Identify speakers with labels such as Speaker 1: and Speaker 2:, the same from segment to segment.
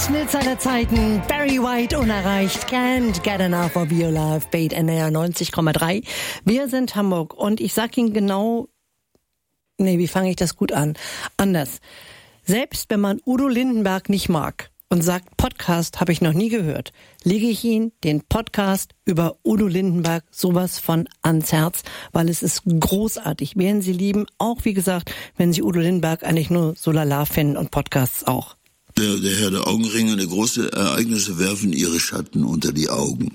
Speaker 1: Schnitz aller Zeiten, Barry White unerreicht, can't get enough of your love, Bait NR 90,3. Wir sind Hamburg und ich sag Ihnen genau, wie fange ich das gut an? Anders. Selbst wenn man Udo Lindenberg nicht mag und sagt, Podcast habe ich noch nie gehört, lege ich Ihnen den Podcast über Udo Lindenberg sowas von ans Herz, weil es ist großartig. Werden Sie lieben, auch wie gesagt, wenn Sie Udo Lindenberg eigentlich nur so lala finden und Podcasts auch.
Speaker 2: Der Herr der Augenringe, große Ereignisse werfen ihre Schatten unter die Augen.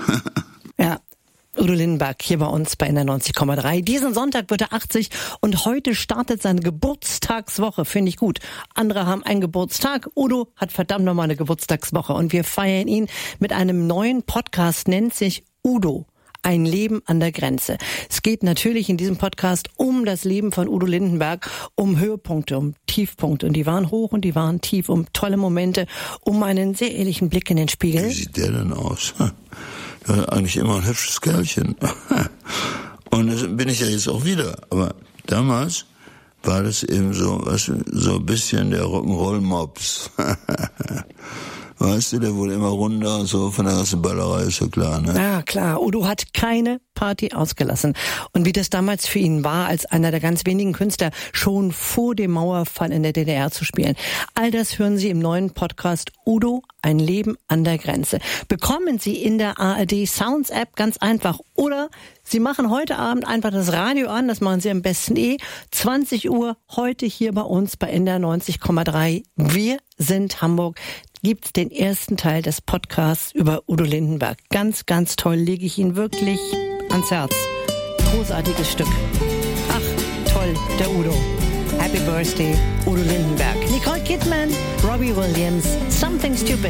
Speaker 1: Ja, Udo Lindenberg hier bei uns bei NR 90,3. Diesen Sonntag wird er 80 und heute startet seine Geburtstagswoche, finde ich gut. Andere haben einen Geburtstag, Udo hat verdammt nochmal eine Geburtstagswoche und wir feiern ihn mit einem neuen Podcast, nennt sich Udo. Ein Leben an der Grenze. Es geht natürlich in diesem Podcast um das Leben von Udo Lindenberg, um Höhepunkte, um Tiefpunkte. Und die waren hoch und die waren tief, um tolle Momente, um einen sehr ehrlichen Blick in den Spiegel.
Speaker 2: Wie sieht der denn aus? Ja, eigentlich immer ein hübsches Kerlchen. Und das bin ich ja jetzt auch wieder. Aber damals war das eben so, so ein bisschen der Rock'n'Roll-Mops. Weißt du, der wurde immer runder und so von der ganzen Ballerei, ist ja klar, ne?
Speaker 1: Ja, klar. Udo hat keine Party ausgelassen. Und wie das damals für ihn war, als einer der ganz wenigen Künstler schon vor dem Mauerfall in der DDR zu spielen. All das hören Sie im neuen Podcast Udo, ein Leben an der Grenze. Bekommen Sie in der ARD Sounds App ganz einfach. Oder Sie machen heute Abend einfach das Radio an, das machen Sie am besten 20 Uhr, heute hier bei uns bei NR 90,3. Wir sind Hamburg. Gibt's den ersten Teil des Podcasts über Udo Lindenberg. Ganz, ganz toll, lege ich Ihnen wirklich ans Herz. Großartiges Stück. Ach, toll, der Udo. Happy Birthday, Udo Lindenberg. Nicole Kidman, Robbie Williams, Something Stupid.